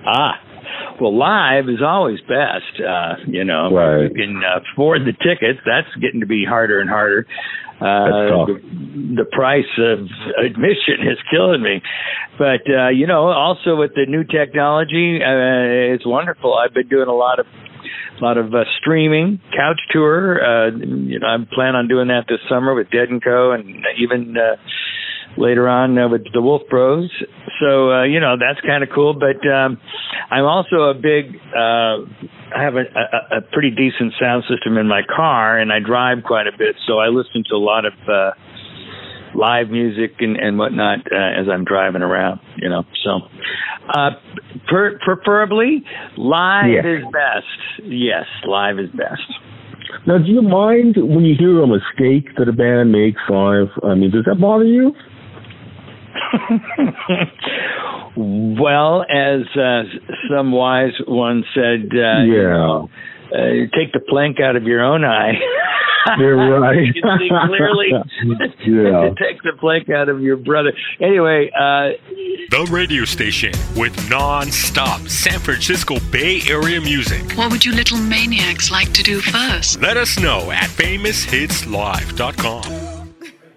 Ah, well, live is always best. Right. You can afford the tickets. That's getting to be harder and harder. That's tough. The price of admission is killing me. But, also with the new technology, it's wonderful. I've been doing a lot of streaming, couch tour. I plan on doing that this summer with Dead & Co. and even later on with the Wolf Bros. So, that's kind of cool. But I'm also I have a pretty decent sound system in my car, and I drive quite a bit. So I listen to a lot of live music and whatnot as I'm driving around, So preferably live is best. Yes, live is best. Now, do you mind when you hear a mistake that a band makes live? I mean, does that bother you? Well, as some wise one said, take the plank out of your own eye. You're right. You can see clearly. Take the plank out of your brother. Anyway. The radio station with non-stop San Francisco Bay Area music. What would you little maniacs like to do first? Let us know at FamousHitsLive.com.